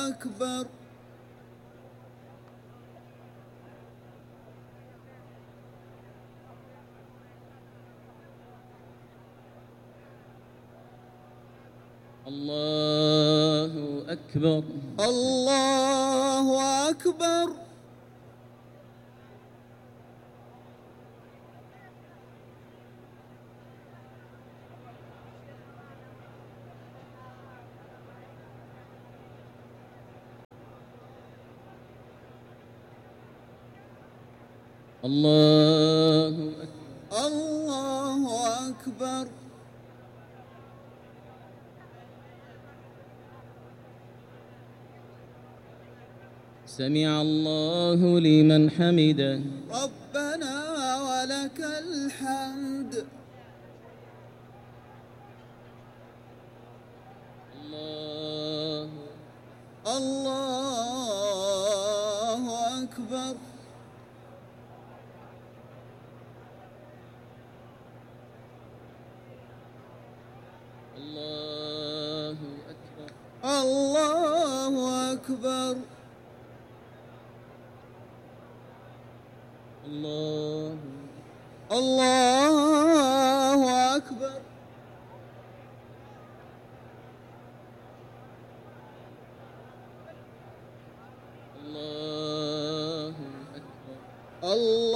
أكبر. الله أكبر. الله أكبر. الله أكبر. الله أكبر. سمع الله لمن حمده. ربنا ولك الحمد. الله الله أكبر. الله أكبر. الله أكبر. الله الله أكبر. الله أكبر. الله